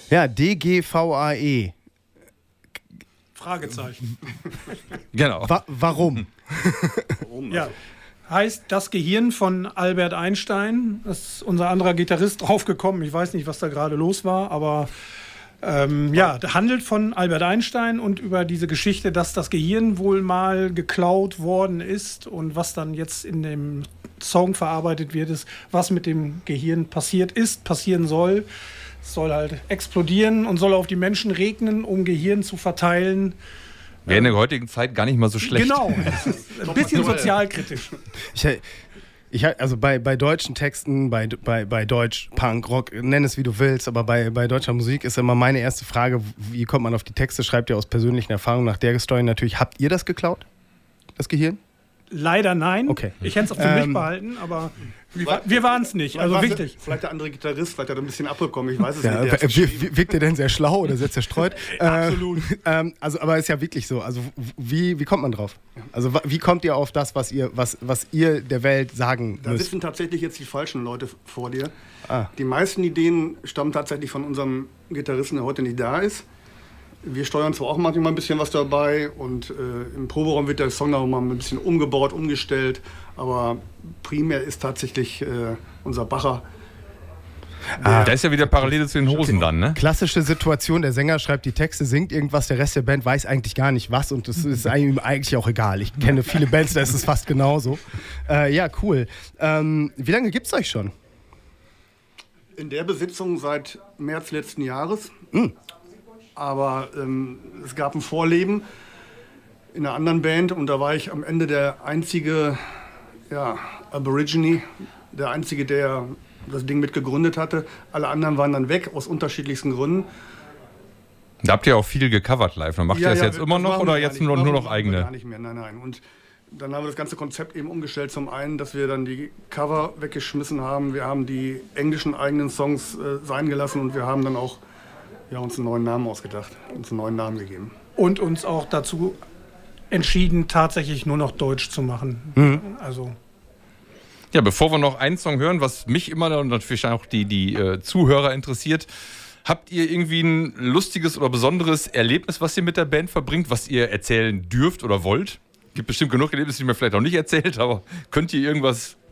Ja, DGVAE. Fragezeichen. Genau. Warum? Ja, heißt das Gehirn von Albert Einstein. Da ist unser anderer Gitarrist draufgekommen. Ich weiß nicht, was da gerade los war, aber das handelt von Albert Einstein und über diese Geschichte, dass das Gehirn wohl mal geklaut worden ist und was dann jetzt in dem Song verarbeitet wird, ist, was mit dem Gehirn passieren soll. Es soll halt explodieren und soll auf die Menschen regnen, um Gehirn zu verteilen. Wäre in der heutigen Zeit gar nicht mal so schlecht. Genau, ein bisschen sozialkritisch. Also bei deutschen Texten, bei Deutsch, Punk, Rock, nenn es wie du willst, aber bei deutscher Musik ist immer meine erste Frage, wie kommt man auf die Texte? Schreibt ihr aus persönlichen Erfahrungen nach der Story natürlich. Habt ihr das geklaut, das Gehirn? Leider nein. Okay. Ich hätte es auch für mich behalten, aber wir waren es nicht. Also wichtig. Vielleicht der andere Gitarrist, vielleicht hat er ein bisschen abbekommen, ich weiß es nicht. Wirkt der denn sehr schlau oder sehr zerstreut? Absolut. Aber ist ja wirklich so. Also wie kommt man drauf? Also wie kommt ihr auf das, was ihr der Welt sagen Da müsst? sitzen tatsächlich jetzt die falschen Leute vor dir. Ah. Die meisten Ideen stammen tatsächlich von unserem Gitarristen, der heute nicht da ist. Wir steuern zwar auch manchmal ein bisschen was dabei und im Proberaum wird der Song noch mal ein bisschen umgebaut, umgestellt, aber primär ist tatsächlich unser Bacher. Da ist ja wieder Parallele zu den Hosen dann, ne? Klassische Situation, der Sänger schreibt die Texte, singt irgendwas, der Rest der Band weiß eigentlich gar nicht was und das ist ihm eigentlich auch egal. Ich kenne viele Bands, da ist es fast genauso. Ja, cool. Wie lange gibt's euch schon? In der Besitzung seit März letzten Jahres. Aber es gab ein Vorleben in einer anderen Band und da war ich am Ende der einzige Aborigine, der einzige, der das Ding mit gegründet hatte. Alle anderen waren dann weg, aus unterschiedlichsten Gründen. Da habt ihr auch viel gecovert live. Macht ihr das jetzt immer noch oder jetzt nur noch eigene? Gar nicht mehr, nein. Und dann haben wir das ganze Konzept eben umgestellt. Zum einen, dass wir dann die Cover weggeschmissen haben. Wir haben die englischen eigenen Songs sein gelassen und wir haben dann auch uns einen neuen Namen ausgedacht, uns einen neuen Namen gegeben. Und uns auch dazu entschieden, tatsächlich nur noch Deutsch zu machen. Also. Ja, bevor wir noch einen Song hören, was mich immer und natürlich auch die Zuhörer interessiert, habt ihr irgendwie ein lustiges oder besonderes Erlebnis, was ihr mit der Band verbringt, was ihr erzählen dürft oder wollt? Gibt bestimmt genug Erlebnisse, die mir vielleicht auch nicht erzählt, aber könnt ihr irgendwas